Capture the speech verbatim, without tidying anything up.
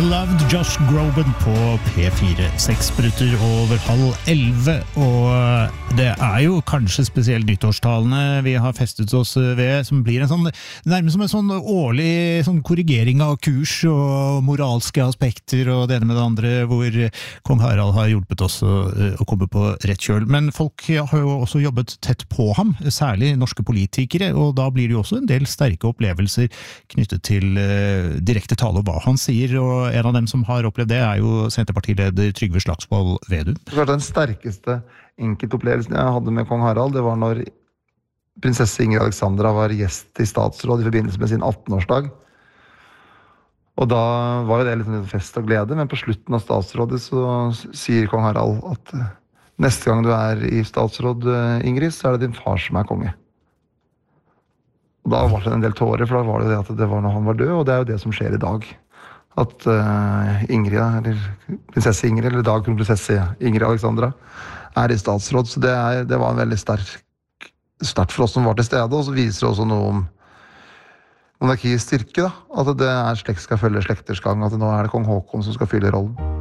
Loved Josh Groban på P fire, seks minutter over halv elleve, og det er jo kanskje spesielt nyttårstalene vi har festet oss ved, som blir en sånn, nærmest som en sånn årlig sånn korrigering av kurs og moralske aspekter og det ene med det andre, hvor kong Harald har hjulpet oss å, å komme på rett kjøl. Men folk har jo også jobbet tett på ham, særlig norske politikere, og da blir det jo også en del sterke opplevelser knyttet til uh, direkte tale og hva han sier, og en av dem som har opplevd det er jo Senterpartileder Trygve Slagsvold Vedum. Den sterkeste enkeltopplevelsen jeg hadde med kong Harald, det var når prinsesse Ingrid Alexandra var gjest i statsråd i forbindelse med sin atten-årsdag. Og da var jo det litt en fest og glede, men på slutten av statsrådet så sier kong Harald at neste gang du er i statsråd, Ingrid, så er det din far som er konge. Og da var det en del tårer, for da var det det at det var når han var død, og det er jo det som skjer i dag. At uh, Ingrid, eller prinsesse Ingrid, eller dag prinsesse Ingrid Alexandra, er i statsråd. Så det, er, det var en veldig sterk start for oss som var til stede, og så viser det også noe om monarkiets styrke, da. At det er slekt skal følge slekters gang, at nå er det kong Håkon som skal fylle rollen.